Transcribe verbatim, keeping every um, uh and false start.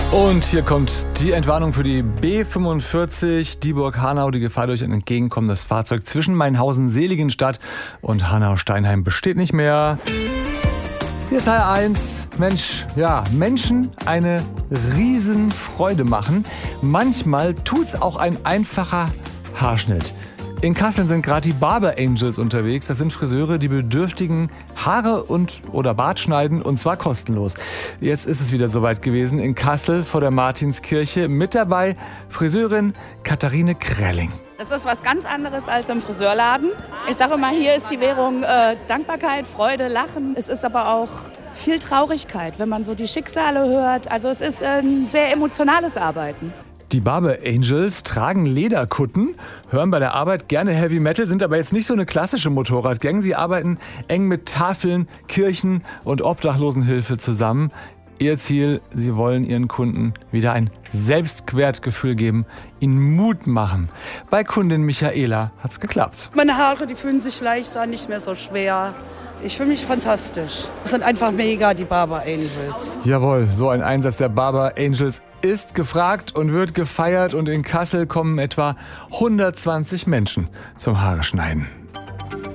Und hier kommt die Entwarnung für die B fünfundvierzig Dieburg-Hanau. Die Gefahr durch ein entgegenkommendes Fahrzeug zwischen Mainhausen-Seligenstadt und Hanau-Steinheim besteht nicht mehr. Hier ist H R eins. Mensch, ja, Menschen eine Riesenfreude machen. Manchmal tut's auch ein einfacher Haarschnitt. In Kassel sind gerade die Barber Angels unterwegs. Das sind Friseure, die Bedürftigen Haare und oder Bart schneiden, und zwar kostenlos. Jetzt ist es wieder soweit gewesen in Kassel vor der Martinskirche. Mit dabei Friseurin Katharine Krelling. Das ist was ganz anderes als im Friseurladen. Ich sage immer, hier ist die Währung äh, Dankbarkeit, Freude, Lachen. Es ist aber auch viel Traurigkeit, wenn man so die Schicksale hört. Also es ist ein sehr emotionales Arbeiten. Die Barber Angels tragen Lederkutten, hören bei der Arbeit gerne Heavy Metal, sind aber jetzt nicht so eine klassische Motorradgang. Sie arbeiten eng mit Tafeln, Kirchen und Obdachlosenhilfe zusammen. Ihr Ziel, sie wollen ihren Kunden wieder ein Selbstwertgefühl geben, ihnen Mut machen. Bei Kundin Michaela hat's geklappt. Meine Haare, die fühlen sich leicht an, nicht mehr so schwer. Ich fühle mich fantastisch. Das sind einfach mega, die Barber Angels. Jawohl, so ein Einsatz der Barber Angels ist gefragt und wird gefeiert. Und in Kassel kommen etwa hundertzwanzig Menschen zum Haare schneiden.